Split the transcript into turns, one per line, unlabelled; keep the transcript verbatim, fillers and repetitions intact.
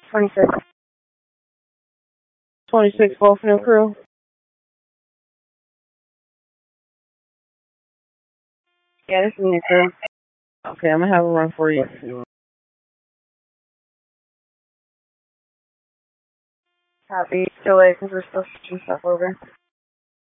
twenty-six. twenty-six, both new crew. Yeah, this is new crew. Okay, I'm gonna have a run for you. Copy. Still waiting for still switching stuff over.